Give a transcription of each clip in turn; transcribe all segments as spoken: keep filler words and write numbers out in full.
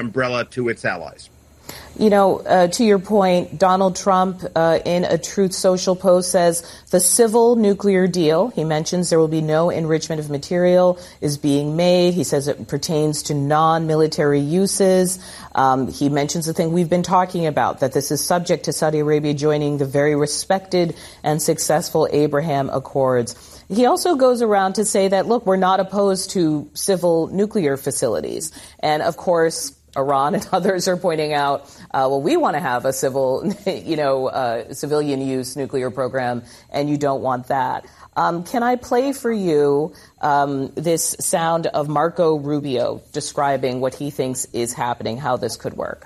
umbrella to its allies. You know, uh, to your point, Donald Trump, uh, in a Truth Social post, says the civil nuclear deal, he mentions there will be no enrichment of material, is being made. He says it pertains to non-military uses. Um, he mentions the thing we've been talking about, that this is subject to Saudi Arabia joining the very respected and successful Abraham Accords. He also goes around to say that, look, we're not opposed to civil nuclear facilities. And, of course, Iran and others are pointing out, uh, well, we want to have a civil, you know, uh, civilian use nuclear program, and you don't want that. Um, can I play for you um, this sound of Marco Rubio describing what he thinks is happening, how this could work?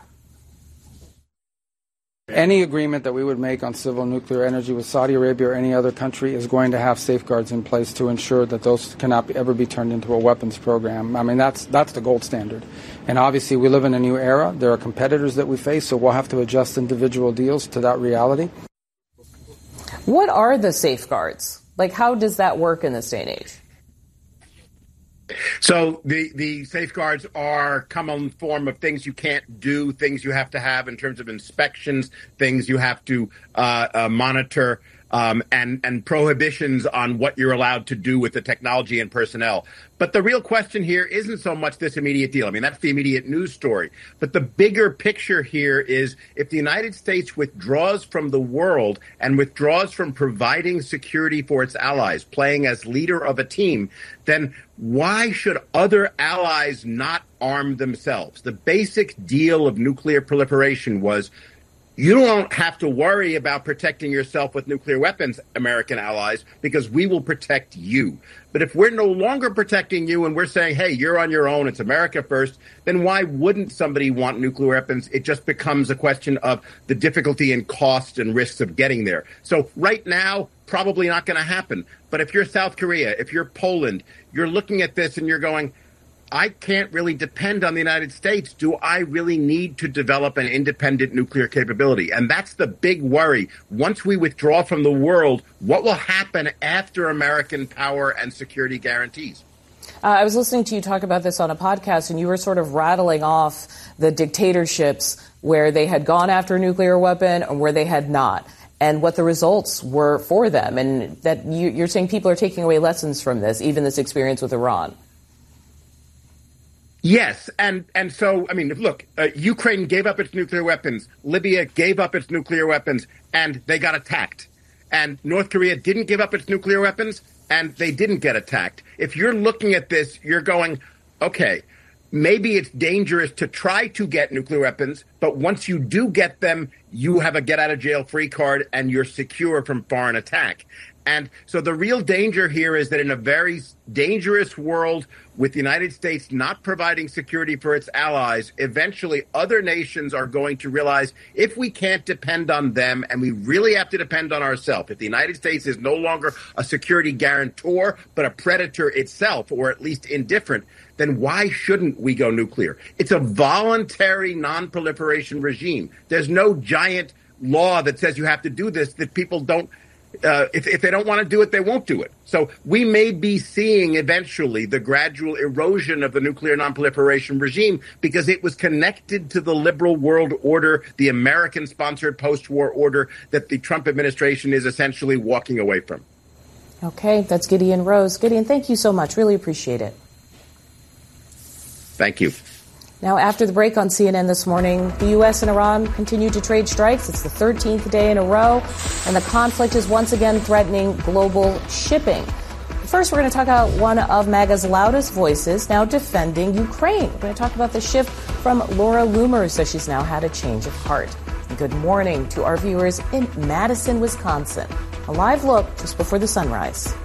Any agreement that we would make on civil nuclear energy with Saudi Arabia or any other country is going to have safeguards in place to ensure that those cannot be, ever be turned into a weapons program. I mean, that's that's the gold standard. And obviously, we live in a new era. There are competitors that we face, so we'll have to adjust individual deals to that reality. What are the safeguards? Like, how does that work in this day and age? So the, the safeguards are common form of things you can't do, things you have to have in terms of inspections, things you have to uh, uh, monitor, um, and, and prohibitions on what you're allowed to do with the technology and personnel. But the real question here isn't so much this immediate deal. I mean, that's the immediate news story. But the bigger picture here is if the United States withdraws from the world and withdraws from providing security for its allies, playing as leader of a team, then why should other allies not arm themselves? The basic deal of nuclear proliferation was you don't have to worry about protecting yourself with nuclear weapons, American allies, because we will protect you. But if we're no longer protecting you and we're saying, hey, you're on your own, it's America first, then why wouldn't somebody want nuclear weapons? It just becomes a question of the difficulty and cost and risks of getting there. So right now, probably not going to happen. But if you're South Korea, if you're Poland, you're looking at this and you're going, I can't really depend on the United States. Do I really need to develop an independent nuclear capability? And that's the big worry. Once we withdraw from the world, what will happen after American power and security guarantees? Uh, I was listening to you talk about this on a podcast, and you were sort of rattling off the dictatorships where they had gone after a nuclear weapon and where they had not, and what the results were for them. And that you, you're saying people are taking away lessons from this, even this experience with Iran. Yes, and and so, I mean, look, uh, Ukraine gave up its nuclear weapons. Libya gave up its nuclear weapons, and they got attacked. And North Korea didn't give up its nuclear weapons, and they didn't get attacked. If you're looking at this, you're going, okay, maybe it's dangerous to try to get nuclear weapons, but once you do get them, you have a get-out-of-jail-free card, and you're secure from foreign attack. And so the real danger here is that in a very dangerous world with the United States not providing security for its allies, eventually other nations are going to realize if we can't depend on them and we really have to depend on ourselves, if the United States is no longer a security guarantor but a predator itself, or at least indifferent, then why shouldn't we go nuclear? It's a voluntary non-proliferation regime. There's no giant law that says you have to do this that people don't Uh, if, if they don't want to do it, they won't do it. So we may be seeing eventually the gradual erosion of the nuclear nonproliferation regime because it was connected to the liberal world order, the American-sponsored post-war order that the Trump administration is essentially walking away from. Okay, that's Gideon Rose. Gideon, thank you so much. Really appreciate it. Thank you. Now, after the break on C N N this morning, the U S and Iran continue to trade strikes. It's the thirteenth day in a row, and the conflict is once again threatening global shipping. First, we're going to talk about one of MAGA's loudest voices now defending Ukraine. We're going to talk about the shift from Laura Loomer, who says she's now had a change of heart. And good morning to our viewers in Madison, Wisconsin. A live look just before the sunrise.